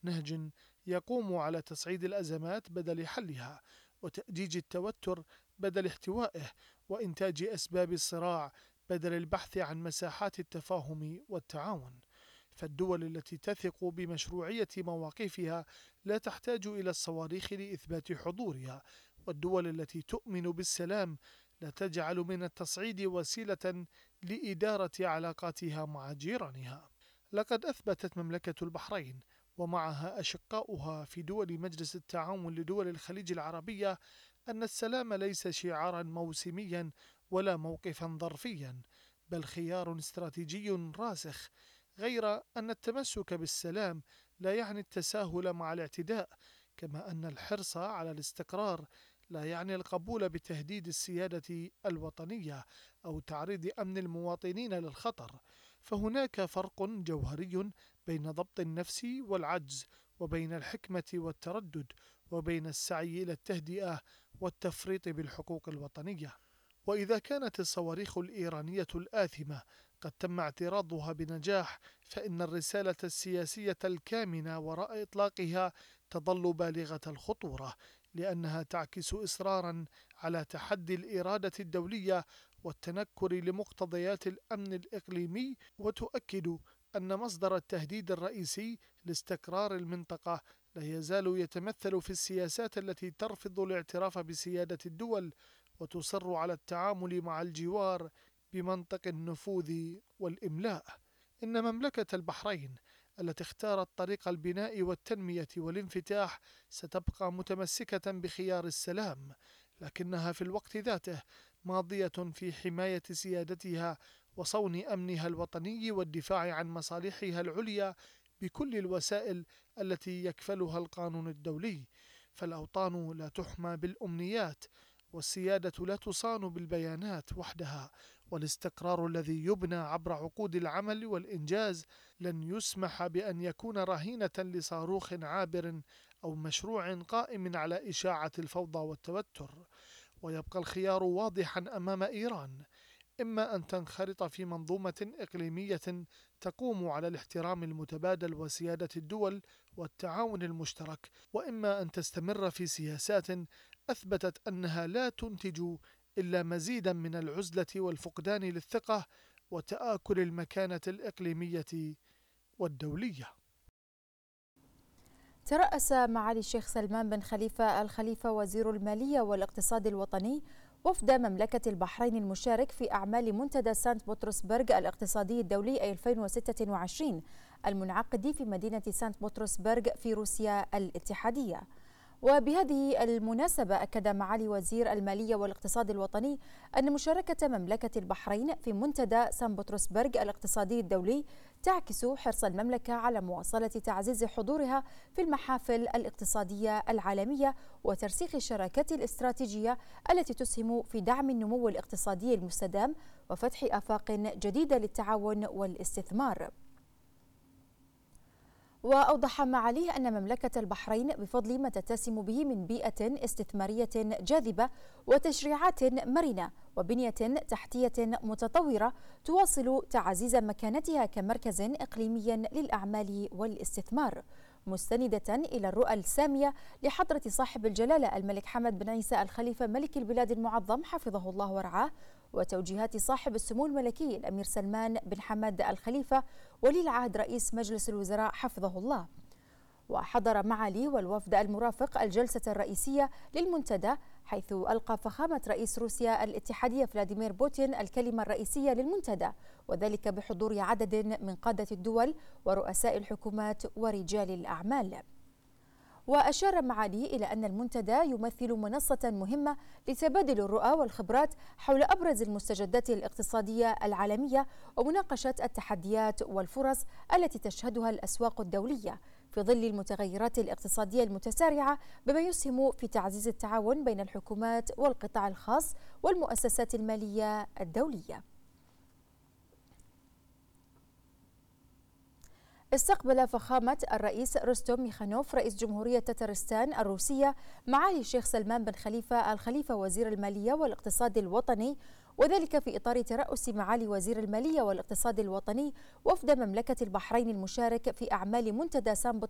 نهج يقوم على تصعيد الأزمات بدل حلها، وتأجيج التوتر بدل احتوائه، وإنتاج أسباب الصراع بدل البحث عن مساحات التفاهم والتعاون. فالدول التي تثق بمشروعية مواقفها لا تحتاج إلى الصواريخ لإثبات حضورها، والدول التي تؤمن بالسلام لا تجعل من التصعيد وسيلة لإدارة علاقاتها مع جيرانها. لقد أثبتت مملكة البحرين ومعها أشقاؤها في دول مجلس التعاون لدول الخليج العربية أن السلام ليس شعارا موسميا ولا موقفا ظرفيا، بل خيار استراتيجي راسخ، غير أن التمسك بالسلام لا يعني التساهل مع الاعتداء، كما أن الحرص على الاستقرار لا يعني القبول بتهديد السيادة الوطنية أو تعريض أمن المواطنين للخطر. فهناك فرق جوهري بين ضبط النفس والعجز، وبين الحكمة والتردد، وبين السعي إلى التهدئة والتفريط بالحقوق الوطنية. وإذا كانت الصواريخ الإيرانية الآثمة قد تم اعتراضها بنجاح، فإن الرسالة السياسية الكامنة وراء إطلاقها تظل بالغة الخطورة، لأنها تعكس إصرارا على تحدي الإرادة الدولية والتنكر لمقتضيات الأمن الإقليمي، وتؤكد أن مصدر التهديد الرئيسي لاستقرار المنطقة لا يزال يتمثل في السياسات التي ترفض الاعتراف بسيادة الدول وتصر على التعامل مع الجوار بمنطق النفوذ والإملاء. إن مملكة البحرين التي اختارت طريق البناء والتنمية والانفتاح ستبقى متمسكة بخيار السلام، لكنها في الوقت ذاته ماضية في حماية سيادتها وصون أمنها الوطني والدفاع عن مصالحها العليا بكل الوسائل التي يكفلها القانون الدولي. فالأوطان لا تحمى بالأمنيات، والسيادة لا تصان بالبيانات وحدها، والاستقرار الذي يبنى عبر عقود العمل والإنجاز لن يسمح بأن يكون رهينة لصاروخ عابر أو مشروع قائم على إشاعة الفوضى والتوتر. ويبقى الخيار واضحا أمام إيران: إما أن تنخرط في منظومة إقليمية تقوم على الاحترام المتبادل وسيادة الدول والتعاون المشترك، وإما أن تستمر في سياسات أثبتت أنها لا تنتج إلا مزيدا من العزلة والفقدان للثقة وتآكل المكانة الإقليمية والدولية. ترأس معالي الشيخ سلمان بن خليفة الخليفة وزير المالية والاقتصاد الوطني وفد مملكة البحرين المشارك في أعمال منتدى سانت بطرسبرغ الاقتصادي الدولي 2026 المنعقد في مدينة سانت بطرسبرغ في روسيا الاتحادية. وبهذه المناسبة أكد معالي وزير المالية والاقتصاد الوطني أن مشاركة مملكة البحرين في منتدى سان بطرسبرغ الاقتصادي الدولي تعكس حرص المملكة على مواصلة تعزيز حضورها في المحافل الاقتصادية العالمية وترسيخ الشراكات الاستراتيجية التي تسهم في دعم النمو الاقتصادي المستدام وفتح آفاق جديدة للتعاون والاستثمار. وأوضح معاليه أن مملكة البحرين بفضل ما تتسم به من بيئة استثمارية جاذبة وتشريعات مرنة وبنية تحتية متطورة تواصل تعزيز مكانتها كمركز إقليمي للأعمال والاستثمار، مستندة إلى الرؤى السامية لحضرة صاحب الجلالة الملك حمد بن عيسى الخليفة ملك البلاد المعظم حفظه الله ورعاه، وتوجيهات صاحب السمو الملكي الأمير سلمان بن حمد الخليفة ولي العهد رئيس مجلس الوزراء حفظه الله. وحضر معالي والوفد المرافق الجلسة الرئيسية للمنتدى، حيث ألقى فخامة رئيس روسيا الاتحادية فلاديمير بوتين الكلمة الرئيسية للمنتدى، وذلك بحضور عدد من قادة الدول ورؤساء الحكومات ورجال الأعمال. وأشار معالي إلى أن المنتدى يمثل منصة مهمة لتبادل الرؤى والخبرات حول أبرز المستجدات الاقتصادية العالمية ومناقشة التحديات والفرص التي تشهدها الأسواق الدولية في ظل المتغيرات الاقتصادية المتسارعة، بما يسهم في تعزيز التعاون بين الحكومات والقطاع الخاص والمؤسسات المالية الدولية. استقبل فخامة الرئيس رستم ميخانوف رئيس جمهورية تترستان الروسية معالي الشيخ سلمان بن خليفة الخليفة وزير المالية والاقتصاد الوطني، وذلك في إطار ترأس معالي وزير المالية والاقتصاد الوطني وفد مملكة البحرين المشارك في أعمال منتدى سان